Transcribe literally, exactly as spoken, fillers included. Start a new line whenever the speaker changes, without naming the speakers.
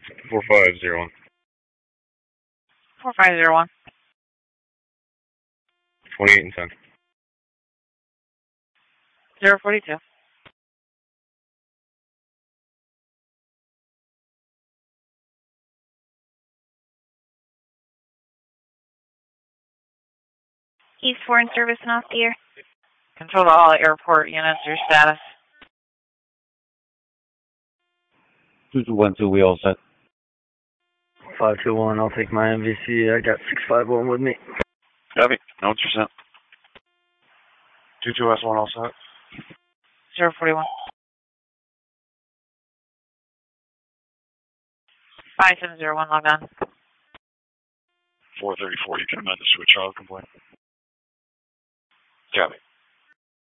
Four five zero one.
Four five zero one.
Twenty eight and ten.
Zero forty two.
East Foreign Service and off the air.
Control to all airport units, your status.
Two two one two, we all set.
Five two one, I'll take my M V C. I got six five one with me.
Copy. No percent. Two two S one all set.
Zero forty one. Five seven zero one, log on.
Four thirty four. You can amend the switch off complaint. Copy.